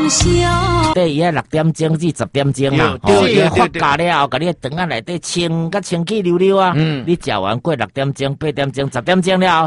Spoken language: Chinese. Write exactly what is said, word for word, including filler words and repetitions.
对，伊啊六点钟至十点钟啦，哦，伊发假了后，甲你肠仔内底清甲清气溜溜啊，嗯，你食完过六点钟、八点钟、十点钟了。